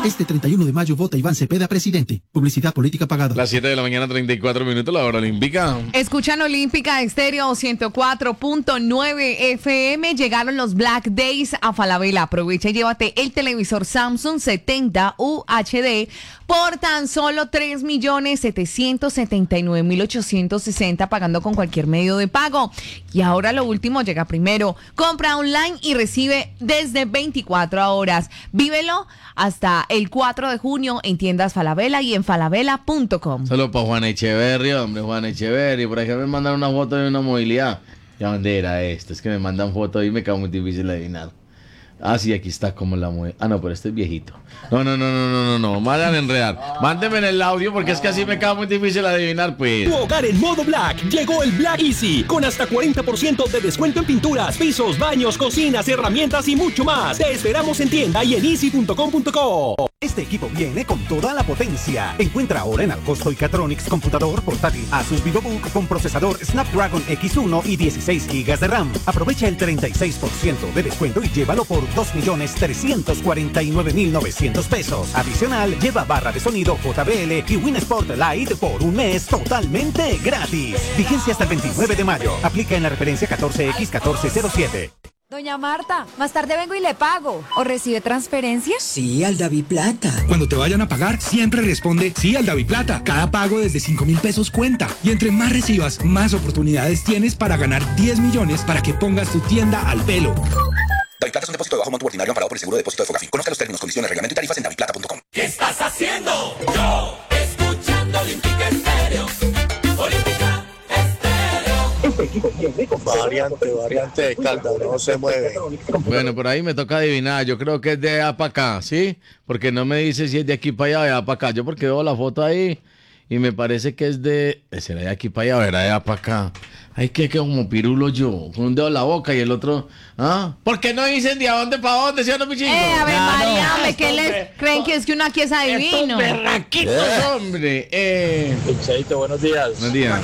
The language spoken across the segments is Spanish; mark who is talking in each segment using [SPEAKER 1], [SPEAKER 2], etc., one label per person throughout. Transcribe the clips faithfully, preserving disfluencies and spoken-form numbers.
[SPEAKER 1] Este treinta y uno de mayo vota Iván Cepeda presidente. Publicidad política pagada.
[SPEAKER 2] Las siete de la mañana, treinta y cuatro minutos, la hora olímpica.
[SPEAKER 3] Escuchan Olímpica Estéreo ciento cuatro punto nueve F M. Llegaron los Black Days a Falabella. Aprovecha y llévate el televisor Samsung setenta U H D por tan solo tres millones setecientos setenta y nueve mil ochocientos sesenta, pagando con cualquier medio de pago. Y ahora lo último llega primero. Compra online y recibe desde veinticuatro horas. Vívelo hasta el cuatro de junio en tiendas Falabella y en falabella punto com.
[SPEAKER 2] Solo para Juan Echeverri, hombre, Juan Echeverri. Por ejemplo, me mandaron una foto de una movilidad. ¿Ya dónde era esto? Es que me mandan foto y me queda muy difícil adivinar. Ah, sí, aquí está como la mueve. Ah, no, pero este es viejito. No, no, no, no, no, no, no. Me van a enredar. Mándenme en el audio porque es que así me queda muy difícil adivinar, pues.
[SPEAKER 4] Tu hogar en modo Black. Llegó el Black Easy con hasta cuarenta por ciento de descuento en pinturas, pisos, baños, cocinas, herramientas y mucho más. Te esperamos en tienda y en easy punto com punto co.
[SPEAKER 5] Este equipo viene con toda la potencia. Encuentra ahora en Alcosto y Catronics computador portátil Asus VivoBook con procesador Snapdragon X uno y dieciséis gigas de RAM. Aprovecha el treinta y seis por ciento de descuento y llévalo por dos millones trescientos cuarenta y nueve mil novecientos pesos. Adicional, lleva barra de sonido J B L y WinSport Lite por un mes totalmente gratis. Vigencia hasta el veintinueve de mayo. Aplica en la referencia catorce equis catorce cero siete.
[SPEAKER 6] Doña Marta, más tarde vengo y le pago. ¿O recibe transferencias?
[SPEAKER 7] Sí, al DaviPlata.
[SPEAKER 8] Cuando te vayan a pagar, siempre responde sí al DaviPlata. Cada pago desde cinco mil pesos cuenta. Y entre más recibas, más oportunidades tienes para ganar diez millones para que pongas tu tienda al pelo.
[SPEAKER 9] DaviPlata es un depósito de bajo monto ordinario amparado por el seguro de depósito de Fogafín. Conozca los términos, condiciones, reglamento y tarifas en daviplata punto com.
[SPEAKER 10] ¿Qué estás haciendo? Yo, escuchando Olímpica Estéreo. Olímpica Estéreo.
[SPEAKER 5] Este equipo viene con
[SPEAKER 11] variante, variante de Caldas, no se mueve.
[SPEAKER 2] Bueno, por ahí me toca adivinar. Yo creo que es de allá para acá, ¿sí? Porque no me dice si es de aquí para allá o de allá para acá. Yo porque veo la foto ahí y me parece que es de... ¿Será de aquí para allá o era de allá para acá? Ay, que que como pirulo yo, con un dedo en la boca y el otro, ¿ah? ¿Por qué no dicen de a dónde para dónde, ¿sí o no, mi chico?
[SPEAKER 3] Eh, a ver,
[SPEAKER 2] Ah,
[SPEAKER 3] María,
[SPEAKER 2] no.
[SPEAKER 3] hombre, ¿qué les creen que es que uno aquí es adivino?
[SPEAKER 2] Estos berraquitos, hombre. Eh.
[SPEAKER 11] Pinchadito, buenos días.
[SPEAKER 2] Buenos días.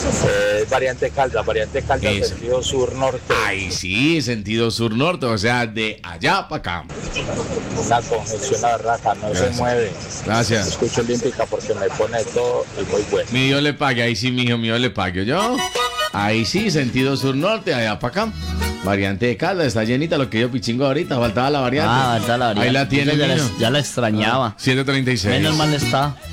[SPEAKER 11] Eh, variante Caldas, variante Caldas,
[SPEAKER 2] Eso.
[SPEAKER 11] sentido sur-norte.
[SPEAKER 2] Ay, sí, sentido sur-norte, o sea, de allá para acá.
[SPEAKER 11] Una congestión la raca, no
[SPEAKER 2] Gracias.
[SPEAKER 11] se mueve.
[SPEAKER 2] Gracias.
[SPEAKER 11] Escucho Olímpica porque me pone todo y muy bueno.
[SPEAKER 2] Mi Dios le pague, ahí sí, mijo, mío le pague, ¿yo? Ahí sí, sentido sur-norte, allá para acá. Variante de Caldas, está llenita, lo que yo pichingo ahorita, faltaba la variante.
[SPEAKER 12] Ah, faltaba la variante.
[SPEAKER 2] Ahí la tiene,
[SPEAKER 12] ya, la,
[SPEAKER 2] mijo.
[SPEAKER 12] ya la extrañaba.
[SPEAKER 2] siete treinta y seis.
[SPEAKER 12] Menos mal está.